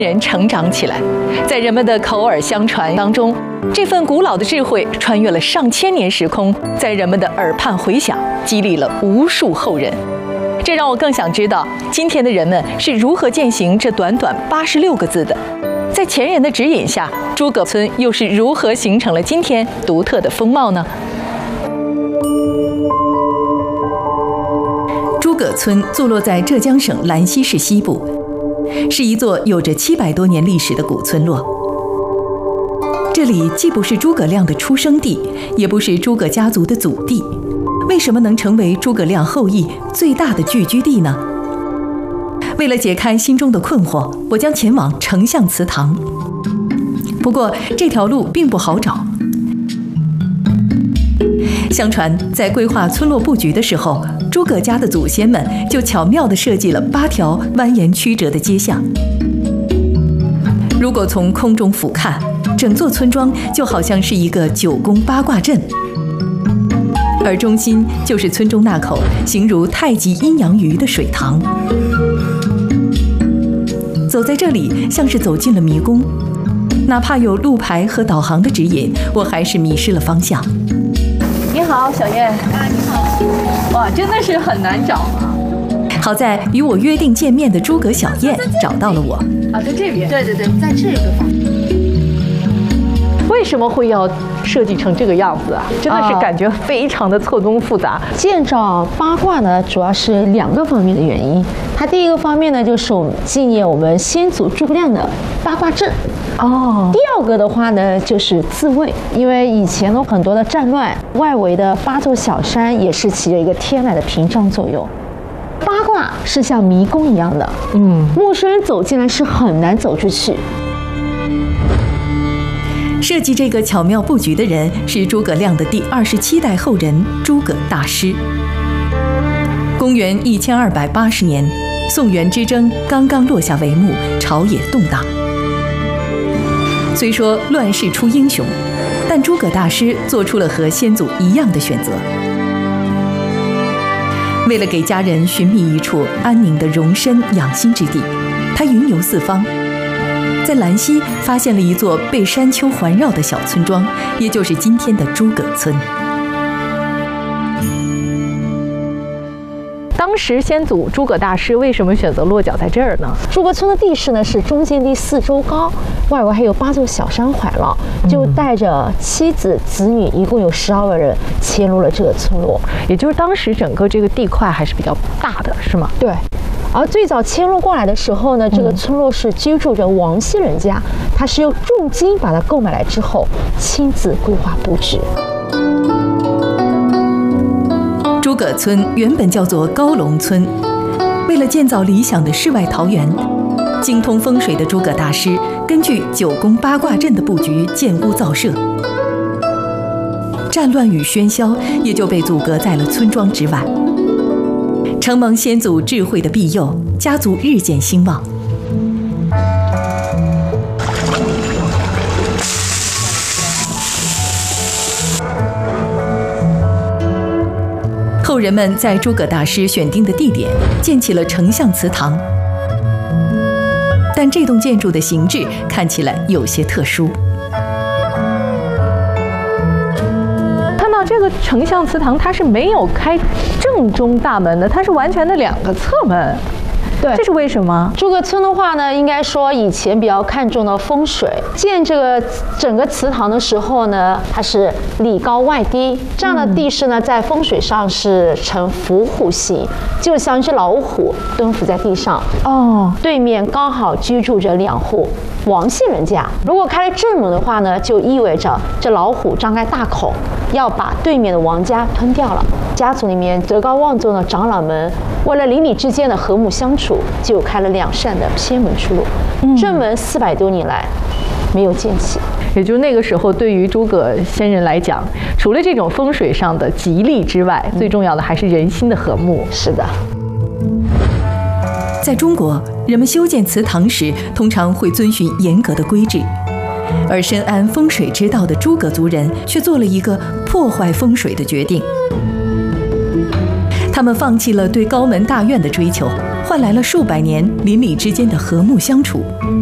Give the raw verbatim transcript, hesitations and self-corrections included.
人成长起来。在人们的口耳相传当中，这份古老的智慧穿越了上千年时空，在人们的耳畔回响，激励了无数后人。这让我更想知道，今天的人们是如何践行这短短八十六个字的。在前人的指引下，诸葛村又是如何形成了今天独特的风貌呢？诸葛村坐落在浙江省兰溪市西部，是一座有着七百多年历史的古村落。这里既不是诸葛亮的出生地，也不是诸葛家族的祖地，为什么能成为诸葛亮后裔最大的聚居地呢？为了解开心中的困惑，我将前往丞相祠堂。不过这条路并不好找。相传，在规划村落布局的时候，诸葛家的祖先们就巧妙地设计了八条蜿蜒曲折的街巷。如果从空中俯瞰，整座村庄就好像是一个九宫八卦阵，而中心就是村中那口形如太极阴阳鱼的水塘。走在这里，像是走进了迷宫，哪怕有路牌和导航的指引，我还是迷失了方向。你好，小燕。啊，你好。哇，真的是很难找啊。好在与我约定见面的诸葛小燕找到了我。啊，在这边。对对对，在这个方面。为什么会要设计成这个样子啊？真的是感觉非常的错综复杂。 呃、建造八卦呢，主要是两个方面的原因。它第一个方面呢，就是我们纪念我们先祖诸葛亮的八卦阵。哦。第二个的话呢，就是自卫，因为以前有很多的战乱，外围的八座小山也是起着一个天然的屏障作用。八卦是像迷宫一样的，嗯，陌生人走进来是很难走出去。 设计这个巧妙布局的人是诸葛亮的第二十七代后人诸葛大师。公元一千二百八十年，宋元之争刚刚落下帷幕，朝野动荡。虽说乱世出英雄，但诸葛大师做出了和先祖一样的选择。为了给家人寻觅一处安宁的容身养心之地，他云游四方。在兰溪发现了一座被山丘环绕的小村庄，也就是今天的诸葛村。当时先祖诸葛大师为什么选择落脚在这儿呢？ 诸葛村的地势呢是中间地四周高，外围还有八座小山环绕，就带着妻子子女一共有十二个人迁入了这个村落。 也就是当时整个这个地块还是比较大的，是吗？ 对。而最早迁入过来的时候呢，这个村落是居住着王姓人家，他是用重金把它购买来之后，亲自规划布置。 诸葛村原本叫做高龙村，为了建造理想的世外桃源，精通风水的诸葛大师根据九宫八卦阵的布局建屋造舍，战乱与喧嚣也就被阻隔在了村庄之外。承蒙先祖智慧的庇佑，家族日渐兴旺。后人们在诸葛大师选定的地点建起了丞相祠堂，但这栋建筑的形制看起来有些特殊。这个丞相祠堂它是没有开正中大门的，它是完全的两个侧门。对，这是为什么？ 诸葛村的话呢，应该说以前比较看重的风水，建这个整个祠堂的时候呢，它是里高外低，这样的地势呢，在风水上是呈伏虎形，就像一只老虎蹲伏在地上。哦，对面刚好居住着两户王姓人家。如果开了正门的话呢，就意味着这老虎张开大口，要把对面的王家吞掉了。家族里面德高望重的长老们，为了邻里之间的和睦相处，就开了两扇的偏门出路。嗯、正门四百多年来没有建起。 也就是那个时候，对于诸葛先人来讲，除了这种风水上的吉利之外，嗯、最重要的还是人心的和睦。 是的。 在中国，人们修建祠堂时，通常会遵循严格的规制。而深谙风水之道的诸葛族人却做了一个破坏风水的决定。他们放弃了对高门大院的追求，换来了数百年邻里之间的和睦相处。